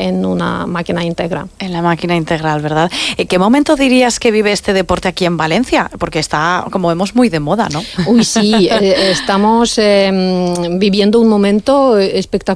en una máquina íntegra. En la máquina integral, ¿verdad? ¿En qué momento dirías que vive este deporte aquí en Valencia? Porque está, como vemos, muy de moda, ¿no? Uy, sí, estamos viviendo un momento espectacular